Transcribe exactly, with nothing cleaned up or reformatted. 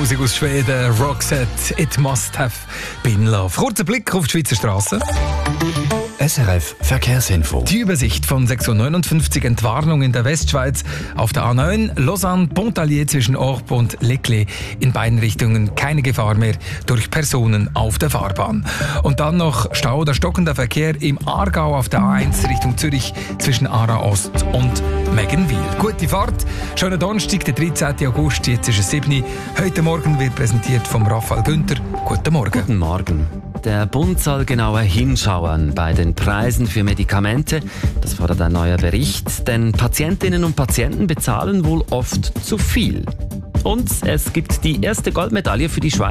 Musik aus Schweden, Roxette, It Must Have Been Love. Kurzer Blick auf die Schweizer Straßen. S R F Verkehrsinfo. Die Übersicht von sechs Uhr neunundfünfzig, Entwarnung in der Westschweiz auf der A neun, Lausanne, Pontarlier zwischen Orb und Leclerc. In beiden Richtungen keine Gefahr mehr durch Personen auf der Fahrbahn. Und dann noch Stau oder stockender Verkehr im Aargau auf der A eins Richtung Zürich zwischen Aarau Ost und Meggenwil. Gute Fahrt, schönen Donnerstag, der dreizehnten August, jetzt ist es sieben Uhr. Heute Morgen wird präsentiert vom Raphael Günther. Guten Morgen. Guten Morgen. Der Bund soll genauer hinschauen bei den Preisen für Medikamente. Das fordert ein neuer Bericht, denn Patientinnen und Patienten bezahlen wohl oft zu viel. Und es gibt die erste Goldmedaille für die Schweiz.